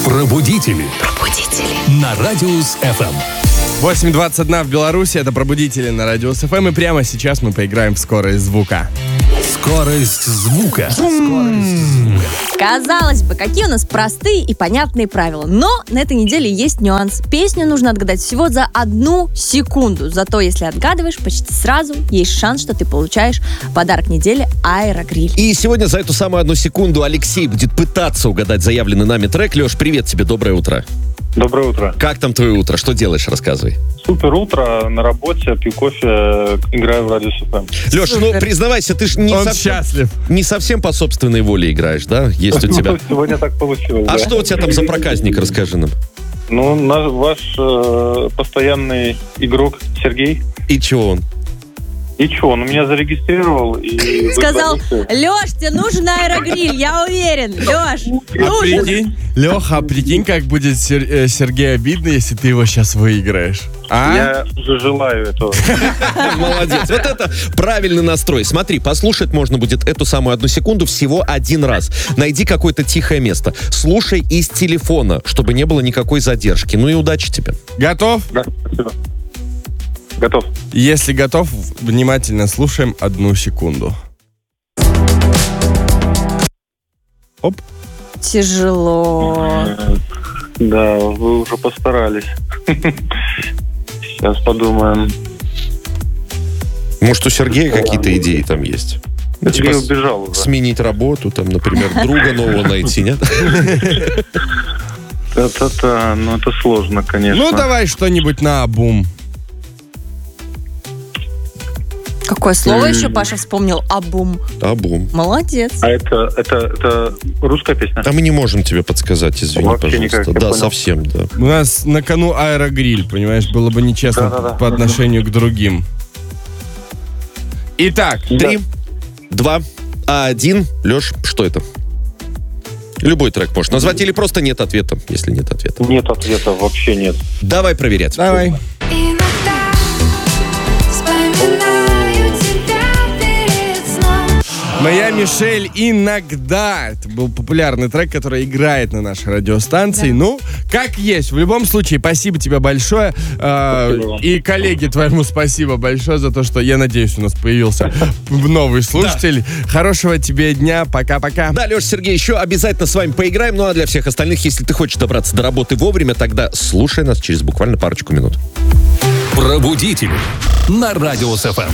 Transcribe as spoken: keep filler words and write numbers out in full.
Пробудители. Пробудители. На Радиус эф эм. восемь двадцать один в Беларуси. Это Пробудители на Радиус эф эм. И прямо сейчас мы поиграем в скорость звука. Скорость звука. Казалось бы, какие у нас простые и понятные правила. Но на этой неделе есть нюанс. Песню нужно отгадать всего за одну секунду. Зато если отгадываешь почти сразу, есть шанс, что ты получаешь подарок недели Аэрогриль. И сегодня за эту самую одну секунду Алексей будет пытаться угадать заявленный нами трек. Леш, привет тебе, доброе утро. Доброе утро. Как там твое утро? Что делаешь? Рассказывай. Супер утро, на работе, пью кофе, играю в Радиус эф эм. Леш, ну Супер. признавайся, ты ж не Он совсем, счастлив. не совсем по собственной воле играешь, да? Есть у тебя. Сегодня так получилось, А да. что у тебя там за проказник, расскажи нам. Ну, наш, ваш э, постоянный игрок Сергей. И чего он? И что, он меня зарегистрировал и... Сказал: вызвонился. Леш, тебе нужен Аэрогриль, я уверен. Леш, А нужен. прикинь, Леха, а прикинь, как будет Сер- э, Сергей обидно, если ты его сейчас выиграешь. А? Я уже желаю этого. Молодец. Вот это правильный настрой. Смотри, послушать можно будет эту самую одну секунду всего один раз. Найди какое-то тихое место. Слушай из телефона, чтобы не было никакой задержки. Ну и удачи тебе. Готов? Да, спасибо. Готов. Если готов, внимательно слушаем одну секунду. Оп. Тяжело. Э, Да, вы уже постарались. Сейчас подумаем. Может, у Сергея какие-то идеи там есть? Ну, Сергей типа, убежал уже. сменить работу, там, например, друга нового найти, нет? Та-та-та, ну это сложно, конечно. Ну, давай что-нибудь на обум. Какое слово М. еще Паша вспомнил? Абум. Абум. Молодец. А это, это, это русская песня? А мы не можем тебе подсказать, извини, Вообще пожалуйста. никак, я Да, понял. совсем, да. У нас на кону Аэрогриль, понимаешь? Было бы нечестно Да-да-да. по отношению к другим. Итак, Три, два, один. Леш, что это? Любой трек можешь назвать или просто нет ответа, если нет ответа. Нет ответа, вообще нет. Давай проверять. давай. Иногда вспоминаю тебя перед сном. Моя Мишель «Иногда». Это был популярный трек, который играет на нашей радиостанции. Ну, как есть. В любом случае, спасибо тебе большое. Э, Спасибо вам. и коллеге твоему спасибо большое за то, что, я надеюсь, у нас появился новый слушатель. Хорошего тебе дня. Пока-пока. Да, Леша, Сергей, еще обязательно с вами поиграем. Ну а для всех остальных, если ты хочешь добраться до работы вовремя, тогда слушай нас через буквально парочку минут. Пробудители. На Радиус эф эм.